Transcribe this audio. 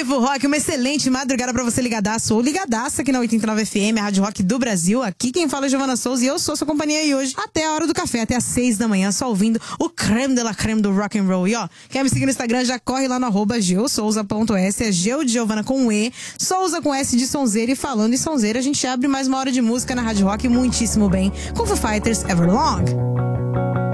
Vivo Rock, uma excelente madrugada pra você ligadaço ou ligadaça aqui na 89 FM, a Rádio Rock do Brasil. Aqui quem fala é Giovana Souza e eu sou sua companhia aí hoje até a hora do café, até às 6 da manhã, só ouvindo o creme de la creme do rock and roll. E ó, quer me seguir no Instagram, já corre lá no @geosouza.s, é Geo de Giovana com E, Souza com S de sonzeira. E falando em sonzeira, a gente abre mais uma hora de música na Rádio Rock muitíssimo bem, com Foo Fighters Everlong.